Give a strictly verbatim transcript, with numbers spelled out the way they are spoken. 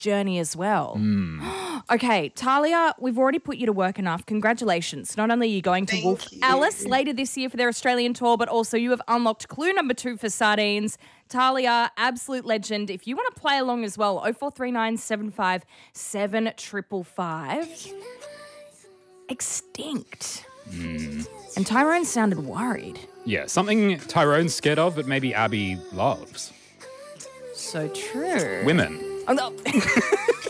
journey as well. Okay, Talia, we've already put you to work enough. Congratulations. Not only are you going to Thank Wolf you. Alice later this year for their Australian tour, but also you have unlocked clue number two for Sardines. Talia, absolute legend. If you want to play along as well, oh four three nine seven five seven five five. Extinct. And Tyrone sounded worried. Yeah, something Tyrone's scared of, but maybe Abby loves. So true. Women. Oh, no.